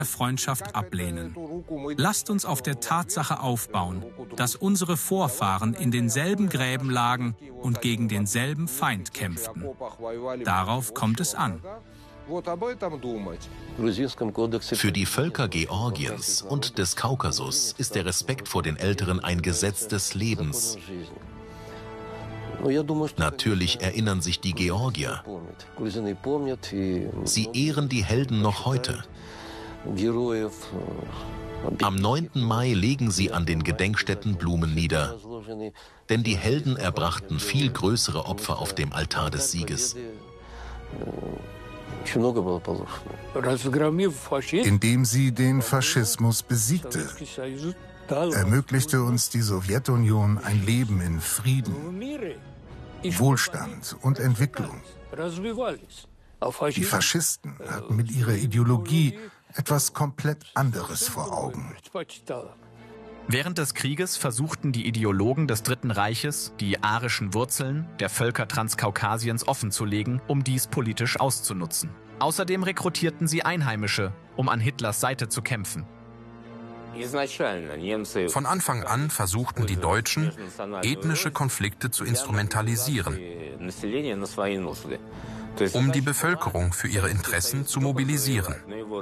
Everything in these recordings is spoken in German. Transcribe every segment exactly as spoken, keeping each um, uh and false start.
Freundschaft ablehnen. Lasst uns auf der Tatsache aufbauen, dass unsere Vorfahren in denselben Gräben lagen und gegen denselben Feind kämpften. Darauf kommt es an. Für die Völker Georgiens und des Kaukasus ist der Respekt vor den Älteren ein Gesetz des Lebens. Natürlich erinnern sich die Georgier. Sie ehren die Helden noch heute. Am neunten Mai legen sie an den Gedenkstätten Blumen nieder, denn die Helden erbrachten viel größere Opfer auf dem Altar des Sieges. Indem sie den Faschismus besiegte, ermöglichte uns die Sowjetunion ein Leben in Frieden, Wohlstand und Entwicklung. Die Faschisten hatten mit ihrer Ideologie etwas komplett anderes vor Augen. Während des Krieges versuchten die Ideologen des Dritten Reiches, die arischen Wurzeln der Völker Transkaukasiens offenzulegen, um dies politisch auszunutzen. Außerdem rekrutierten sie Einheimische, um an Hitlers Seite zu kämpfen. Von Anfang an versuchten die Deutschen, ethnische Konflikte zu instrumentalisieren, um die Bevölkerung für ihre Interessen zu mobilisieren.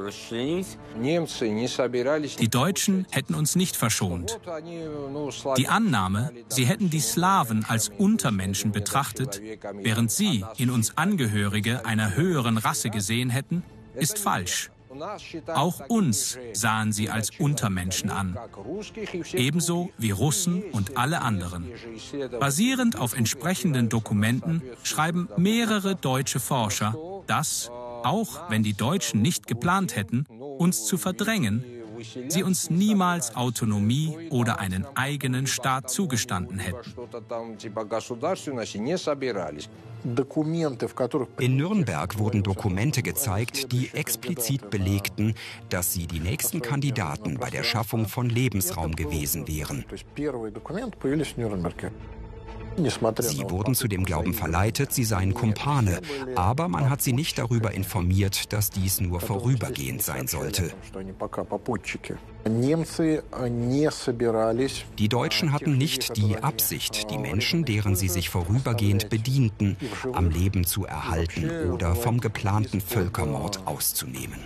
Die Deutschen hätten uns nicht verschont. Die Annahme, sie hätten die Slawen als Untermenschen betrachtet, während sie in uns Angehörige einer höheren Rasse gesehen hätten, ist falsch. Auch uns sahen sie als Untermenschen an, ebenso wie Russen und alle anderen. Basierend auf entsprechenden Dokumenten schreiben mehrere deutsche Forscher, dass, auch wenn die Deutschen nicht geplant hätten, uns zu verdrängen, sie uns niemals Autonomie oder einen eigenen Staat zugestanden hätten. In Nürnberg wurden Dokumente gezeigt, die explizit belegten, dass sie die nächsten Kandidaten bei der Schaffung von Lebensraum gewesen wären. Sie wurden zu dem Glauben verleitet, sie seien Kumpane, aber man hat sie nicht darüber informiert, dass dies nur vorübergehend sein sollte. Die Deutschen hatten nicht die Absicht, die Menschen, deren sie sich vorübergehend bedienten, am Leben zu erhalten oder vom geplanten Völkermord auszunehmen.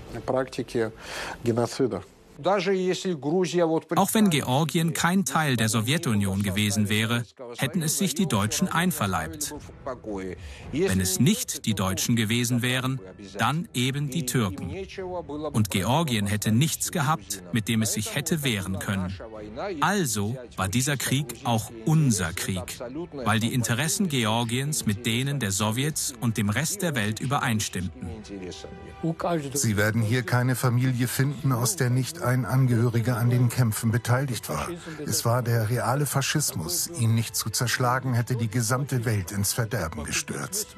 Auch wenn Georgien kein Teil der Sowjetunion gewesen wäre, hätten es sich die Deutschen einverleibt. Wenn es nicht die Deutschen gewesen wären, dann eben die Türken. Und Georgien hätte nichts gehabt, mit dem es sich hätte wehren können. Also war dieser Krieg auch unser Krieg, weil die Interessen Georgiens mit denen der Sowjets und dem Rest der Welt übereinstimmten. Sie werden hier keine Familie finden, aus der nicht ein Angehöriger an den Kämpfen beteiligt war. Es war der reale Faschismus. Ihn nicht zu zerschlagen, hätte die gesamte Welt ins Verderben gestürzt.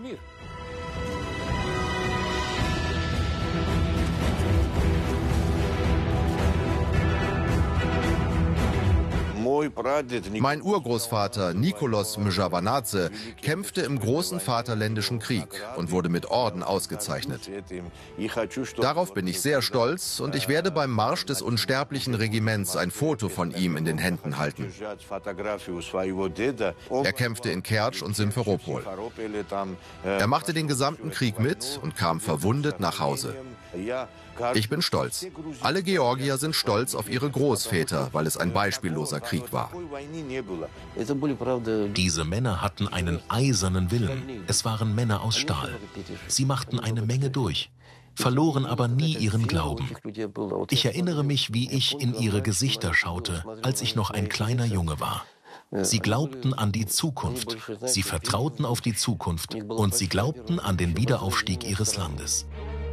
Mein Urgroßvater Nikolos Mjavanadze kämpfte im Großen Vaterländischen Krieg und wurde mit Orden ausgezeichnet. Darauf bin ich sehr stolz und ich werde beim Marsch des unsterblichen Regiments ein Foto von ihm in den Händen halten. Er kämpfte in Kertsch und Simferopol. Er machte den gesamten Krieg mit und kam verwundet nach Hause. Ich bin stolz. Alle Georgier sind stolz auf ihre Großväter, weil es ein beispielloser Krieg war. Diese Männer hatten einen eisernen Willen. Es waren Männer aus Stahl. Sie machten eine Menge durch, verloren aber nie ihren Glauben. Ich erinnere mich, wie ich in ihre Gesichter schaute, als ich noch ein kleiner Junge war. Sie glaubten an die Zukunft, sie vertrauten auf die Zukunft und sie glaubten an den Wiederaufstieg ihres Landes.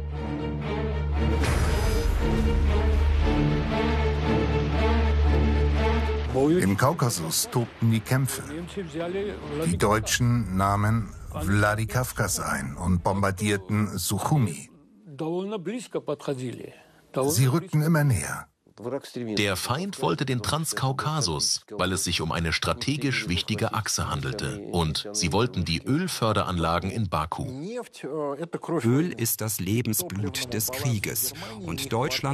Im Kaukasus tobten die Kämpfe. Die Deutschen nahmen Wladikawkas ein und bombardierten Suchumi. Sie rückten immer näher. Der Feind wollte den Transkaukasus, weil es sich um eine strategisch wichtige Achse handelte. Und sie wollten die Ölförderanlagen in Baku. Öl ist das Lebensblut des Krieges und Deutschland